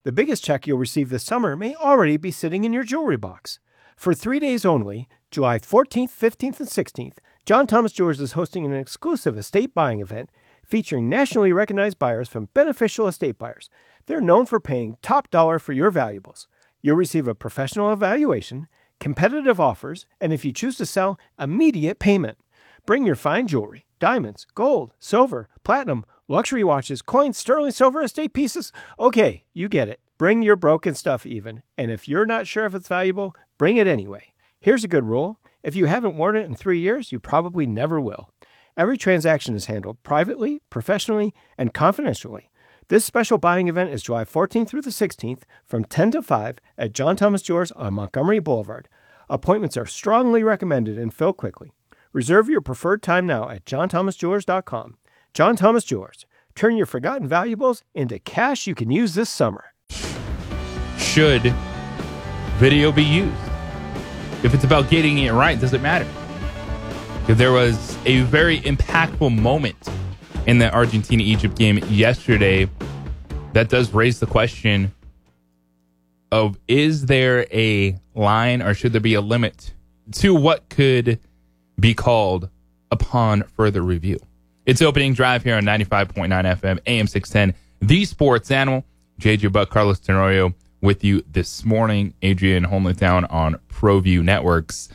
The biggest check you'll receive this summer may already be sitting in your jewelry box. For 3 days only, July 14th, 15th, and 16th, John Thomas Jewelers is hosting an exclusive estate buying event featuring nationally recognized buyers from Beneficial Estate Buyers. They're known for paying top dollar for your valuables. You'll receive a professional evaluation, competitive offers, and if you choose to sell, immediate payment. Bring your fine jewelry, diamonds, gold, silver, platinum, luxury watches, coins, sterling silver, estate pieces. Okay, you get it. Bring your broken stuff even. And if you're not sure if it's valuable, bring it anyway. Here's a good rule. If you haven't worn it in 3 years, you probably never will. Every transaction is handled privately, professionally, and confidentially. This special buying event is July 14th through the 16th from 10 to 5 at John Thomas Jewelers on Montgomery Boulevard. Appointments are strongly recommended and fill quickly. Reserve your preferred time now at johnthomasjewelers.com. John Thomas Jewelers. Turn your forgotten valuables into cash you can use this summer. Should video be used? If it's about getting it right, does it matter? Because there was a very impactful moment in the Argentina-Egypt game yesterday that does raise the question of, is there a line or should there be a limit to what could be called upon further review? It's opening drive here on 95.9 FM, AM 610, The Sports Animal. JJ Buck, Carlos Tenorio with you this morning. Adrian Hometown on ProView Networks.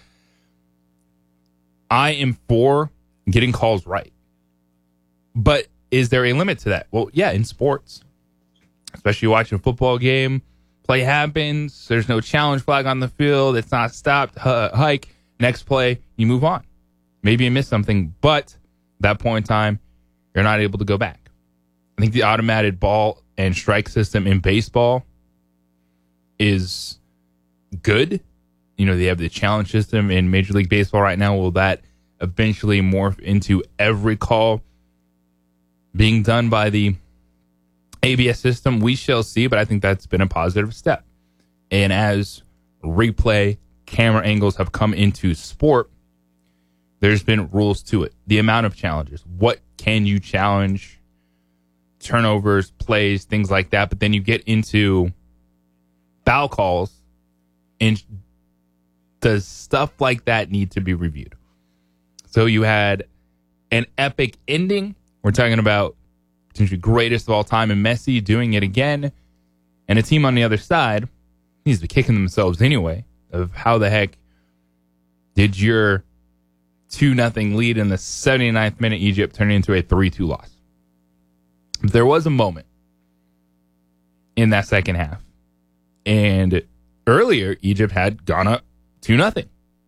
I am for getting calls right. But is there a limit to that? Well, yeah, in sports, especially watching a football game, play happens, there's no challenge flag on the field, it's not stopped, hike, next play, you move on. Maybe you missed something, but at that point in time, you're not able to go back. I think the automated ball and strike system in baseball is good. You know, they have the challenge system in Major League Baseball right now. Will that eventually morph into every call being done by the ABS system? We shall see, but I think that's been a positive step. And as replay camera angles have come into sport, there's been rules to it. The amount of challenges. What can you challenge? Turnovers, plays, things like that. But then you get into foul calls, and does stuff like that need to be reviewed? So you had an epic ending. We're talking about potentially greatest of all time and Messi doing it again. And a team on the other side needs to be kicking themselves anyway of how the heck did your 2-0 lead in the 79th minute Egypt turn into a 3-2 loss. There was a moment in that second half. And earlier, Egypt had gone up 2-0.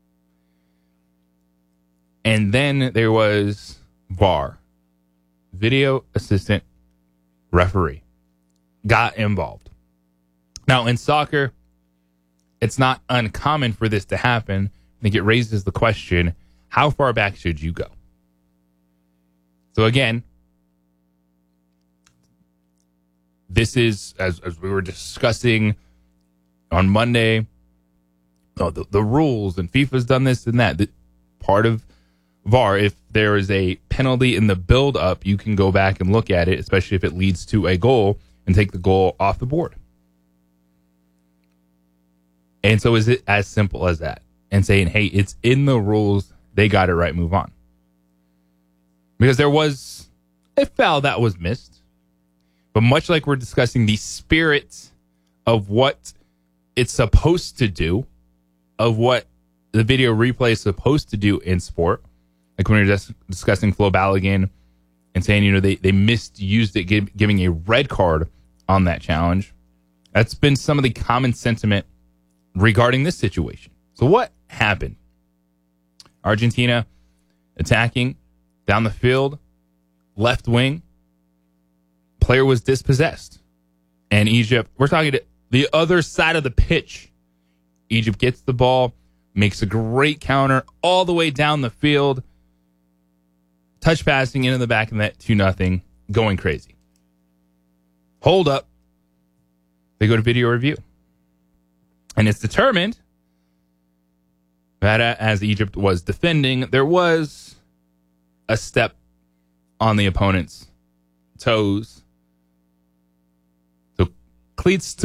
And then there was VAR, video assistant referee, got involved. Now, in soccer, it's not uncommon for this to happen. I think it raises the question, how far back should you go? So again, this is, as we were discussing on Monday, the rules, and FIFA's done this and that. Part of VAR, if there is a penalty in the build-up, you can go back and look at it, especially if it leads to a goal, and take the goal off the board. And so is it as simple as that? And saying, hey, it's in the rules, they got it right, move on. Because there was a foul that was missed. But much like we're discussing the spirit of what it's supposed to do, of what the video replay is supposed to do in sport, like when we were just discussing Flo Balogun and saying, you know, they misused it, giving a red card on that challenge. That's been some of the common sentiment regarding this situation. So what happened? Argentina attacking down the field, left wing, player was dispossessed. And Egypt, we're talking to the other side of the pitch. Egypt gets the ball, makes a great counter all the way down the field, touch passing into the back of that 2-0, going crazy. Hold up. They go to video review. And it's determined that as Egypt was defending, there was a step on the opponent's toes. So cleats